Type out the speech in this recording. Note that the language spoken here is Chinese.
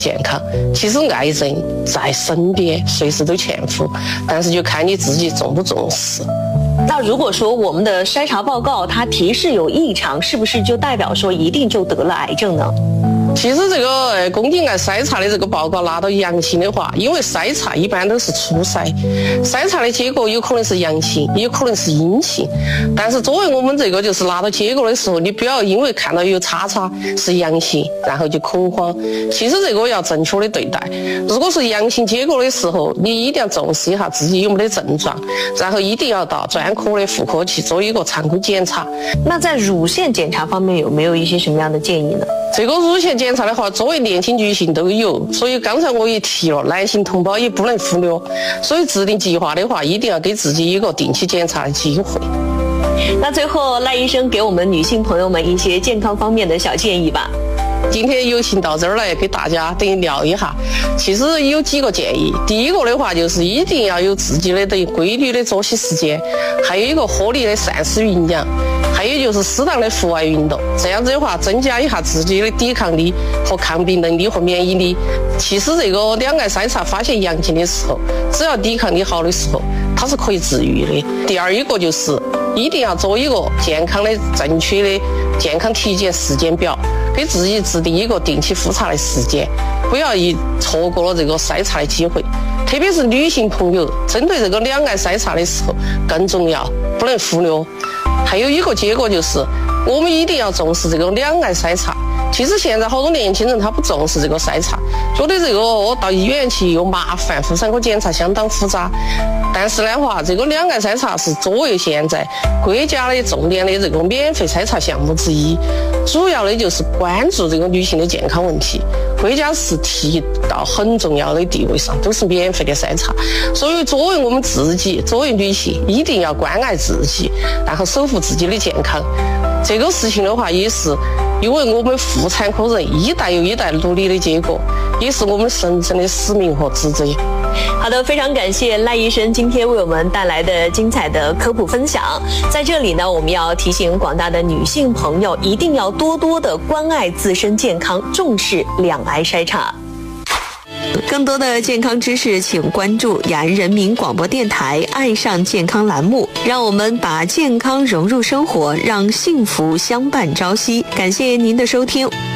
健康。其实癌症在身边，随时都潜伏，但是就看你自己重不重视。 那如果说我们的筛查报告它提示有异常，是不是就代表说一定就得了癌症呢？ 其实这个宫颈癌筛查的这个报告拿到阳性的话，因为筛查一般都是初筛，筛查的结果有可能是阳性，也有可能是阴性。但是作为我们这个就是拿到结果的时候，你不要因为看到有叉叉是阳性，然后就恐慌。其实这个要正确的对待。如果是阳性结果的时候，你一定要重视一下自己有没得症状，然后一定要到专科的妇科去做一个常规检查。 那在乳腺检查方面有没有一些什么样的建议呢？ 这个乳腺检查的话，作为年轻女性都有，所以刚才我也提了，男性同胞也不能忽略。所以制定计划的话，一定要给自己一个定期检查的机会。 那最后赖医生给我们女性朋友们一些健康方面的小建议吧。 今天有幸到这儿来给大家等于聊一下，其实有几个建议。第一个的话就是一定要有自己的等于规律的作息时间，还有一个合理的膳食营养，还有就是适当的户外运动，这样子的话增加一下自己的抵抗力和抗病能力和免疫力。其实这个两癌筛查发现阳性的时候，只要抵抗力好的时候，它是可以治愈的。第二一个就是一定要做一个健康的正确的健康体检时间表，给自己制定一个定期复查的时间，不要错过了这个筛查的机会。特别是女性朋友，针对这个两癌筛查的时候更重要，不能忽略。还有一个结果就是，我们一定要重视这个两癌筛查。其实现在好多年轻人他不重视这个筛查，觉得这个到医院去又麻烦，妇产科检查相当复杂。但是的话，这个两癌筛查是作为现在国家的重点的这个免费筛查项目之一，主要的就是关注这个女性的健康问题，国家是提到很重要的地位上，都是免费的筛查。所以作为我们自己，作为女性，一定要关爱自己，然后守护自己的健康。这个事情的话，也是因为我们妇产科人一代又一代努力的结果，也是我们神圣的使命和职责。 好的，非常感谢赖医生今天为我们带来的精彩的科普分享。在这里呢，我们要提醒广大的女性朋友，一定要多多的关爱自身健康，重视两癌筛查。更多的健康知识，请关注雅安人民广播电台爱上健康栏目，让我们把健康融入生活，让幸福相伴朝夕。感谢您的收听。